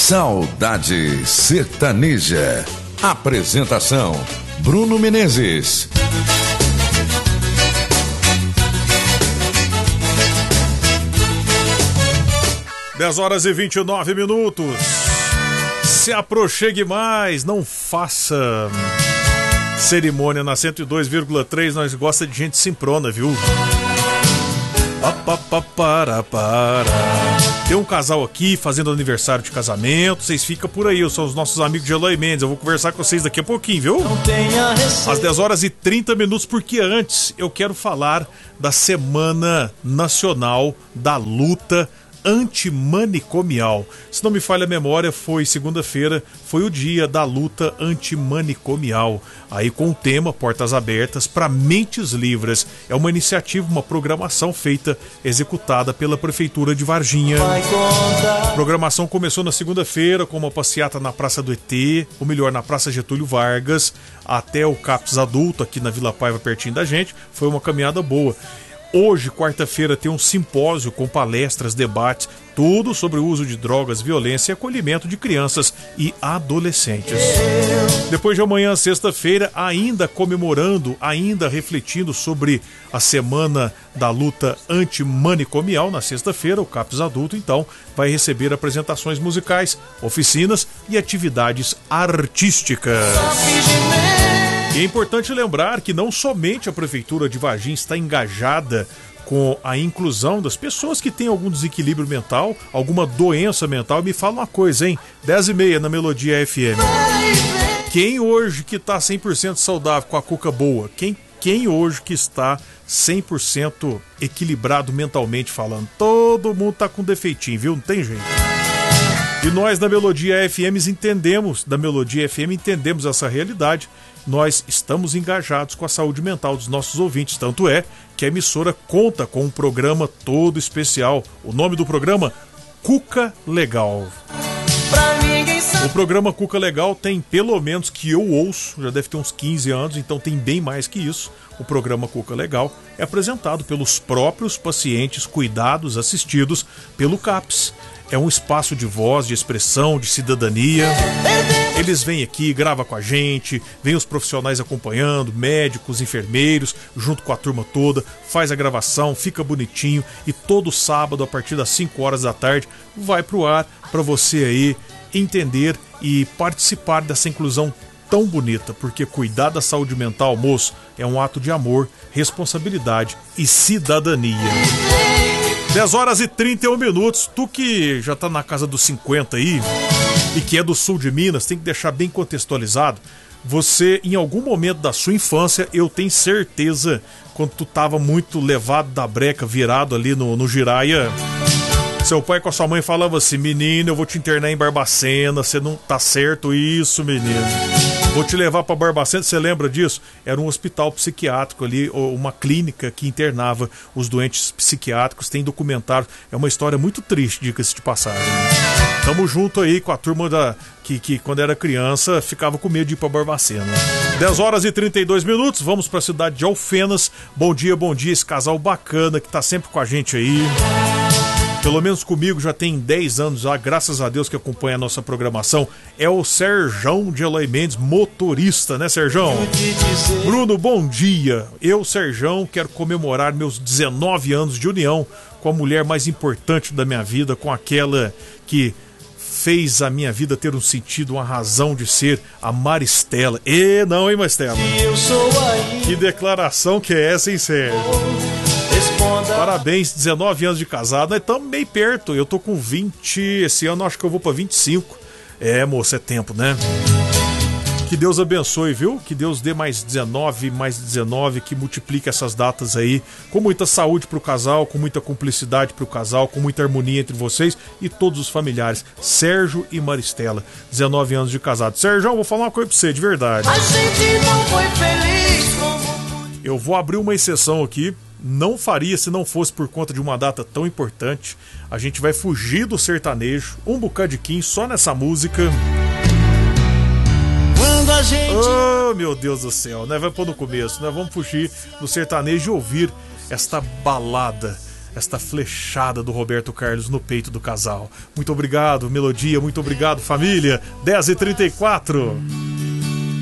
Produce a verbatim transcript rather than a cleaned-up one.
Saudade Sertaneja. Apresentação: Bruno Menezes. dez horas e vinte e nove minutos. Se aproxime mais, não faça cerimônia na cento e dois vírgula três, nós gosta de gente simprona, viu? Para, para. Tem um casal aqui fazendo aniversário de casamento, vocês ficam por aí, são os nossos amigos de Eloy Mendes, eu vou conversar com vocês daqui a pouquinho, viu? Às dez horas e trinta minutos, porque antes eu quero falar da Semana Nacional da Luta Antimanicomial. Se não me falha a memória, foi segunda-feira, foi o dia da luta antimanicomial. Aí com o tema Portas Abertas para Mentes Livres. É uma iniciativa, uma programação feita, executada pela Prefeitura de Varginha. A programação começou na segunda-feira com uma passeata na Praça do E T, ou melhor, na Praça Getúlio Vargas, até o CAPS Adulto, aqui na Vila Paiva, pertinho da gente. Foi uma caminhada boa. Hoje, quarta-feira, tem um simpósio com palestras, debates, tudo sobre o uso de drogas, violência e acolhimento de crianças e adolescentes. Depois de amanhã, sexta-feira, ainda comemorando, ainda refletindo sobre a Semana da Luta Antimanicomial, na sexta-feira, o CAPS Adulto, então, vai receber apresentações musicais, oficinas e atividades artísticas. E é importante lembrar que não somente a Prefeitura de Varginha está engajada com a inclusão das pessoas que têm algum desequilíbrio mental, alguma doença mental. Me fala uma coisa, hein? dez e meia na Melodia F M. Quem hoje que está cem por cento saudável, com a cuca boa? Quem, quem hoje que está cem por cento equilibrado mentalmente falando? Todo mundo tá com defeitinho, viu? Não tem jeito. E nós da Melodia F M entendemos, da Melodia F M entendemos essa realidade. Nós estamos engajados com a saúde mental dos nossos ouvintes, tanto é que a emissora conta com um programa todo especial. O nome do programa, Cuca Legal. O programa Cuca Legal tem, pelo menos que eu ouço, já deve ter uns quinze anos, então tem bem mais que isso. O programa Cuca Legal é apresentado pelos próprios pacientes cuidados, assistidos pelo CAPS. É um espaço de voz, de expressão, de cidadania. Eles vêm aqui, gravam com a gente, vem os profissionais acompanhando, médicos, enfermeiros, junto com a turma toda, faz a gravação, fica bonitinho e todo sábado, a partir das cinco horas da tarde, vai pro ar para você aí entender e participar dessa inclusão tão bonita, porque cuidar da saúde mental, moço, é um ato de amor, responsabilidade e cidadania. dez horas e trinta e um minutos, tu que já tá na casa dos cinquenta aí e que é do sul de Minas, tem que deixar bem contextualizado. Você, em algum momento da sua infância, eu tenho certeza, quando tu tava muito levado da breca, virado ali no, no Giraia, seu pai com a sua mãe falava assim: menino, eu vou te internar em Barbacena, você não tá certo isso, menino. Vou te levar para Barbacena, você lembra disso? Era um hospital psiquiátrico ali, uma clínica que internava os doentes psiquiátricos, tem documentário, é uma história muito triste, diga-se de passagem. Tamo junto aí com a turma da, que, que quando era criança ficava com medo de ir para Barbacena. dez horas e trinta e dois minutos, vamos para a cidade de Alfenas. Bom dia, bom dia, esse casal bacana que tá sempre com a gente aí. Pelo menos comigo já tem dez anos já, graças a Deus, que acompanha a nossa programação. É o Serjão de Eloy Mendes, motorista, né, Serjão? Bruno, bom dia. Eu, Serjão, quero comemorar meus dezenove anos de união com a mulher mais importante da minha vida, com aquela que fez a minha vida ter um sentido, uma razão de ser, a Maristela. E não, hein, Maristela? Que declaração que é essa, hein, Sérgio? Parabéns, dezenove anos de casado. Nós estamos meio perto, eu tô com vinte, esse ano acho que eu vou pra vinte e cinco. É, moço, é tempo, né? Que Deus abençoe, viu? Que Deus dê mais dezenove, mais dezenove, que multiplique essas datas aí, com muita saúde pro casal, com muita cumplicidade pro casal, com muita harmonia entre vocês e todos os familiares. Sérgio e Maristela, dezenove anos de casado. Sérgio, eu vou falar uma coisa pra você, de verdade. A gente não foi feliz como... Eu vou abrir uma exceção aqui. Não faria se não fosse por conta de uma data tão importante. A gente vai fugir do sertanejo, um bocadiquinho só nessa música. Quando a gente... Oh, meu Deus do céu, né? Vai pôr no começo, né? Vamos fugir do sertanejo e ouvir esta balada, esta flechada do Roberto Carlos no peito do casal. Muito obrigado, Melodia, muito obrigado, família. dez e trinta e quatro.